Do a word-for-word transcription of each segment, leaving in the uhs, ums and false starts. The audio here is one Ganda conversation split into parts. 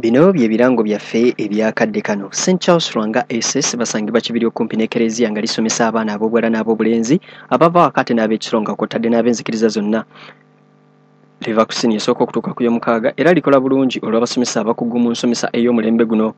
Bino bye birango byaffe ebyakadde kano. Saint Charles Lwanga S S basangibwa kibiri okumpi n'ekereziya nga lisomesa abaana ab'obuwala n'ab'obulenzi abava wakati n'ab'ekironga kw'otadde n'ab'enzikiriza zonna. Liva ku ssini esooka okutuuka ku y'omukaaga era likola bulungi olw'abasomesa abakugu mu nsomesa ey'omulembe guno.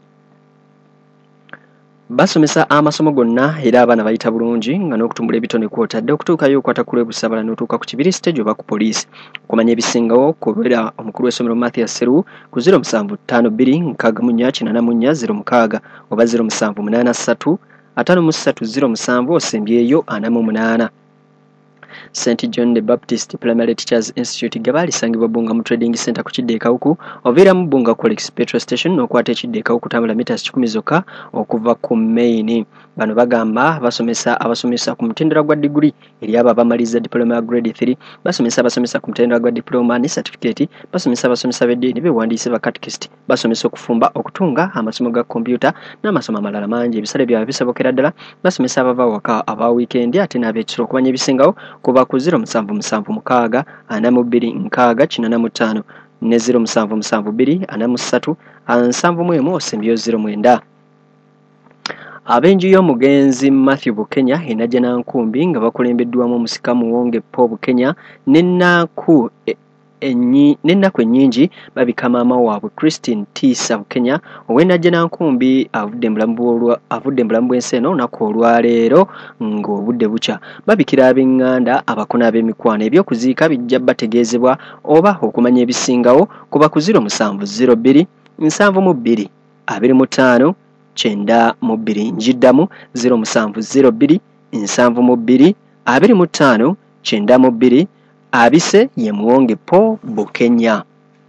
Basomesa amasomo gonna era abaana bayita bulungi nga n'okutumbula ebitone kw'otadde okutuukayo okwata ku lw'ebusabala n'otuuka ku kibiri stage oba ku poliisi. Okumanya ebisingawo kubeera omukulu w'essomero Mathias Seru ku zero musanvu ttaano bbiri nkaaga mu nnya kinaana mu nnya zero mukaaga oba zero musanvu munaana ssatu ataano mu ssatu zero musanvu osembyeyo ana mu munaana. Saint John the Baptist Primary Teachers Institute Gabali sangibwa Bunga mu Trading Center ku Kidde Kawuku obeera mu Bunga Colex Petrol Station n'okwata ekidde Kawuku kutambula meters kikumi zokka okuva ku main. Bano bagamba basomesa abasomesa ku mutendera gwa degree eri abo abamaliza diploma ya grade three, basomesa abasomesa ku mutendera gwa diploma ne certificate, basomesa abasomesa b'eddiini beewandiise ba catechist, basomesa okufumba, okutunga, amasomo ga computer n'amasomo amalala mangi. Ebisale byabwe bisobokera ddala basomesa abava waka aba weekend ate n'ab'ekiro. Okumanya ebisingawo kuba ku zero musanvu musanvu mukaaga ana mu bbiri nkaaga kinaana mu ttaano ne zero musanvu musanvu bbiri ana mu ssatu nsanvu mu emu osembyeyo zero mwenda. Ab'enju y'omugenzi Matthew Bukenya enajja Nankumbi nga bakulembeddwamu omusika Muwonge Paul Bukenya n'ennaku enyi n'ennaku ennyingi babika maama waabwe Christine Tisa Bukenya ow'enajja Nankumbi avudde mulamu avudde mulamu bw'ensi eno olunaku olwaleero ng'obudde bukya. Babikira ab'eŋŋanda abakona ab'emikwano ebyokuziika bijja bategeezebwa oba okumanya ebisingawo kuba ku zero musanvu zero bbiri nsanvu mu bbiri abiri mu ttaano kyenda mu bbiri njiddamu zero musanvu zero bbiri nsanvu mu bbiri abiri mu ttaano kyenda mu bbiri. Abise ye Muwonge Paul Bukenya.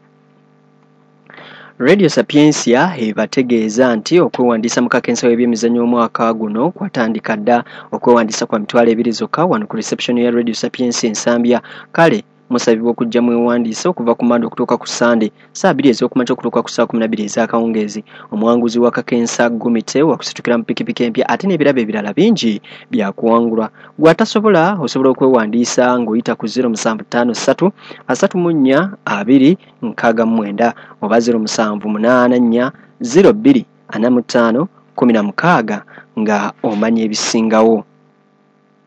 Radio Sapiensia ebategeeza nti okwewandiisa mu kakensa w'ebyemizannyo omwaka guno kwatandika dda. Okwewandiisa kwa mitwalo ebiri zokka wano ku reception ya Radio Sapiensia ensambya. Kale musabibwa okujja mwewandiisa okuva ku Mande okutuuka ku Sande saa bbiri ez'okumakya okutuuka ku saa kumi na bbiri ez'akawungeezi. Omuwanguzi wa kakensa Gumite wakusitukira mu pikipiki empya ate n'ebirabo ebirala bingi byakuwangulwa. Gw'atasobola osobola okwewandiisa ng'oyita ku zero musanvu ttaano ssatu asatu mu nnya abiri nkaaga mu mwenda oba zero musanvu munaana nnya zero bbiri ana mu ttaano kkumi na mukaaga nga omanya ebisingawo.